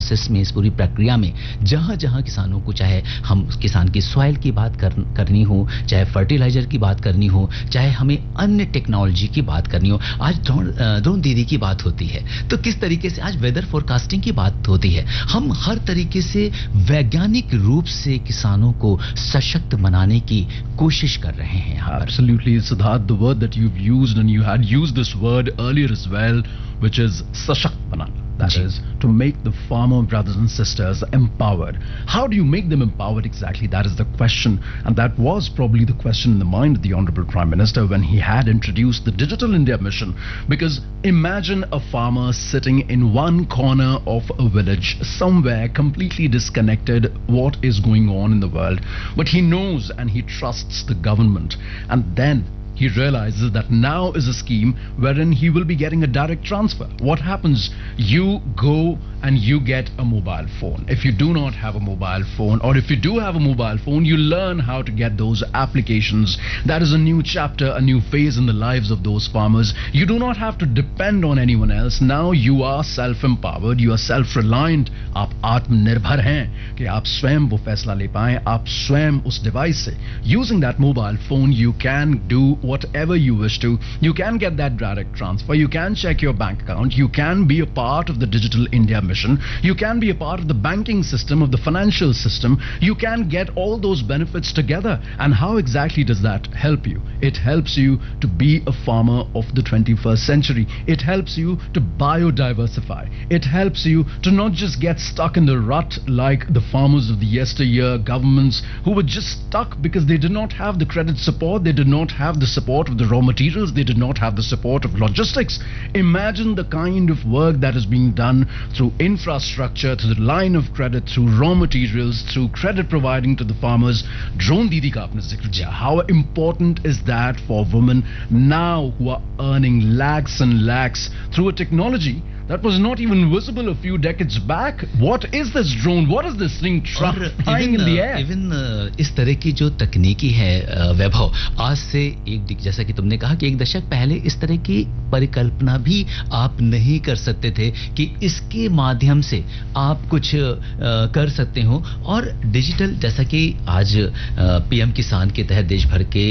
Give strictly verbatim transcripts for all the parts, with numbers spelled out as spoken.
Process में, इस पूरी प्रक्रिया में जहां जहां किसानों को, चाहे हम किसान की सॉइल की बात कर, करनी हो, चाहे फर्टिलाइजर की बात करनी हो, चाहे हमें अन्य टेक्नोलॉजी की बात करनी हो, आज ड्रोन ड्रोन दीदी की बात होती है, तो किस तरीके से आज वेदर फोरकास्टिंग की बात होती है। हम हर तरीके से वैज्ञानिक रूप से किसानों को सशक्त बनाने की कोशिश कर रहे हैं यहाँ पर। Absolutely, Siddharth, the word that you've used, and you had used this word earlier as well, which is sashakt banana. That is to make the farmer brothers and sisters empowered. How do you make them empowered exactly? That is the question, and that was probably the question in the mind of the Honorable Prime Minister when he had introduced the Digital India Mission. Because imagine a farmer sitting in one corner of a village somewhere, completely disconnected what is going on in the world, but he knows and he trusts the government, and then he realizes that now is a scheme wherein he will be getting a direct transfer. What happens? You go and you get a mobile phone. If you do not have a mobile phone, or if you do have a mobile phone, you learn how to get those applications. That is a new chapter, a new phase in the lives of those farmers. You do not have to depend on anyone else. Now you are self-empowered, you are self-reliant. आप आत्मनिर्भर हैं कि आप स्वयं वो फैसला ले पाएं, आप स्वयं उस डिवाइस से, using that mobile phone, you can do whatever you wish to. You can get that direct transfer. You can check your bank account. You can be a part of the Digital India Mission. You can be a part of the banking system, of the financial system. You can get all those benefits together. And how exactly does that help you? It helps you to be a farmer of the twenty-first century. It helps you to biodiversify. It helps you to not just get stuck in the rut like the farmers of the yesteryear governments who were just stuck because they did not have the credit support, they did not have the support of the raw materials, they did not have the support of logistics. Imagine the kind of work that is being done through infrastructure, through the line of credit, through raw materials, through credit providing to the farmers. Drone Didi ka aapne zikr kiya. How important is that for women now who are earning lakhs and lakhs through a technology that was not even visible a few decades back? What is this drone? What is this thing flying in the air? Even uh, इस तरह की जो तकनीकी है uh, वैभव, आज से एक, जैसा कि तुमने कहा कि एक दशक पहले इस तरह की परिकल्पना भी आप नहीं कर सकते थे कि इसके माध्यम से आप कुछ uh, कर सकते हो। और डिजिटल, जैसा कि आज पीएम किसान के तहत देश भर के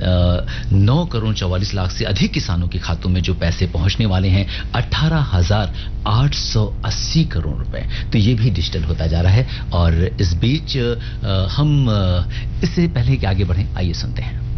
नौ करोड़ चौवालीस लाख से अधिक किसानों के खातों में जो पैसे पहुंचने वाले हैं, अठारह हजार आठ सौ अस्सी करोड़ रुपए, तो ये भी डिजिटल होता जा रहा है। और इस बीच हम इससे पहले कि आगे बढ़ें, आइए सुनते हैं।